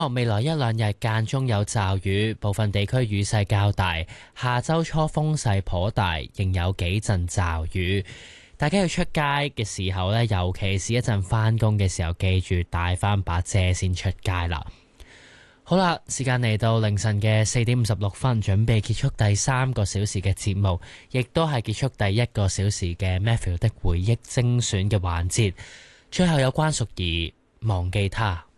未來一兩日間中有驟雨，部分地區雨勢較大。下周初風勢頗大，仍有幾陣驟雨。大家要出街嘅時候呢，尤其是一陣返工嘅時候，記住帶返把遮先出街啦。好啦，時間嚟到凌晨嘅4:56，準備結束第3個小時嘅節目，亦都係結束第1個小時嘅 Matthew 的回憶精選嘅環節。最後有關淑儀忘記他。